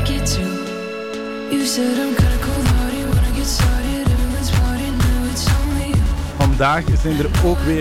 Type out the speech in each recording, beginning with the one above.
get to. You said I'm kinda cold hearted, wanna get started. Everyone's partying, now it's only you. Vandaag zijn er ook weer...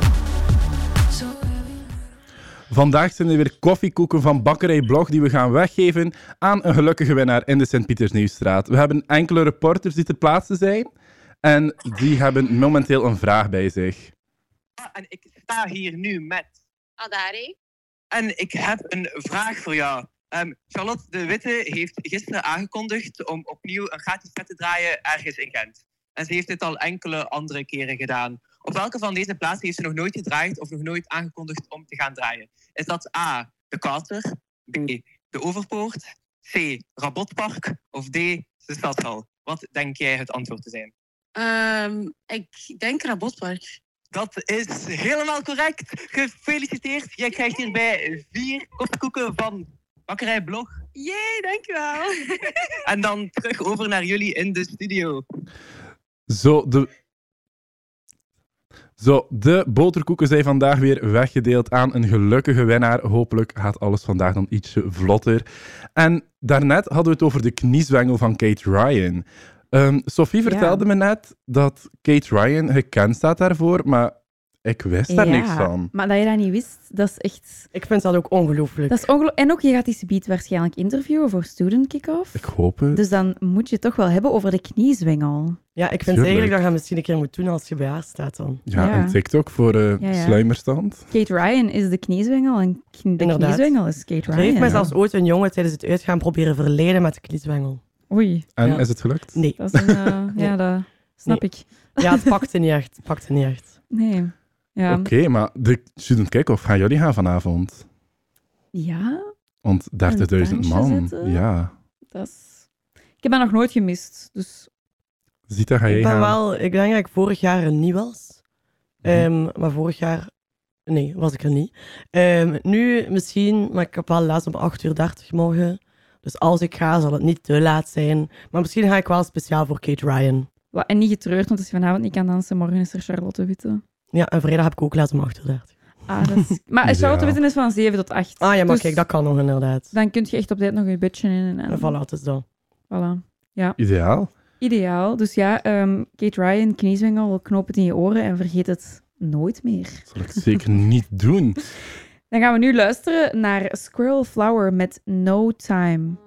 Vandaag zijn er weer koffiekoeken van Bakkerij Blog die we gaan weggeven aan een gelukkige winnaar in de Sint-Pietersnieuwstraat. We hebben enkele reporters die ter plaatse zijn en die hebben momenteel een vraag bij zich. En ik sta hier nu met... Adari. En ik heb een vraag voor jou. Charlotte de Witte heeft gisteren aangekondigd om opnieuw een gratis set te draaien ergens in Gent. En ze heeft dit al enkele andere keren gedaan. Op welke van deze plaatsen heeft ze nog nooit gedraaid of nog nooit aangekondigd om te gaan draaien? Is dat A, de Kouter, B, de Overpoort, C, Rabotpark of D, de Stadshal? Wat denk jij het antwoord te zijn? Ik denk Rabotpark. Dat is helemaal correct. Gefeliciteerd. Jij krijgt hierbij 4 koffiekoeken van Bakkerij Blog. Jee, dankjewel. En dan terug over naar jullie in de studio. De boterkoeken zijn vandaag weer weggedeeld aan een gelukkige winnaar. Hopelijk gaat alles vandaag dan ietsje vlotter. En daarnet hadden we het over de kniezwengel van Kate Ryan. Sophie vertelde me net dat Kate Ryan gekend staat daarvoor, maar ik wist daar niks van. Maar dat je dat niet wist, dat is echt... Ik vind dat ook ongelooflijk. Dat is en ook, je gaat die subiet waarschijnlijk interviewen voor Student Kick-Off. Ik hoop het. Dus dan moet je het toch wel hebben over de kniezwengel. Ja, ik vind eigenlijk dat je dat misschien een keer moet doen als je bij haar staat dan. Ja, en TikTok voor sluimerstand. Kate Ryan is de kniezwengel en de kniezwengel is Kate Ryan. Ze heeft mij zelfs ooit een jongen tijdens het uitgaan proberen verleiden met de kniezwengel. Oei. En is het gelukt? Nee. Dat is een, ja, dat snap ik. Ja, het pakte niet echt. Nee. Ja. Oké, maar de Student Kick-Off, gaan jullie gaan vanavond? Ja? Want 30.000 man, ja. Dat is... Ik heb dat nog nooit gemist, dus... Zita, ga jij gaan? Ik denk dat ik vorig jaar er niet was. Maar vorig jaar... Nee, was ik er niet. Nu misschien, maar ik heb wel laatst om 8:30 morgen. Dus als ik ga, zal het niet te laat zijn. Maar misschien ga ik wel speciaal voor Kate Ryan. En niet getreurd, want als je vanavond niet kan dansen, morgen is er Charlotte Witte. Ja, en vrijdag heb ik ook laat om 8:30. Dat is... Maar Charlotte Witte is van 7 tot 8. Ah ja, maar dus kijk, dat kan nog inderdaad. Dan kun je echt op tijd nog je bedje in. En voilà, het is dat. Voilà, ja. Ideaal. Dus ja, Kate Ryan, kniezwengel, knoop het in je oren en vergeet het nooit meer. Dat zal ik zeker niet doen. Dan gaan we nu luisteren naar Squirrel Flower met No Time.